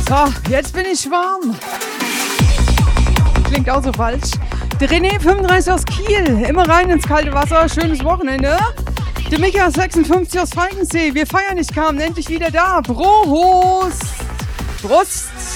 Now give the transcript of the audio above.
So, jetzt bin ich warm. Klingt auch so falsch. Der René, 35 aus Kiel. Immer rein ins kalte Wasser. Schönes Wochenende. Der Mika, 56 aus Falkensee. Wir feiern nicht, kamen endlich wieder da. Prost. Prost.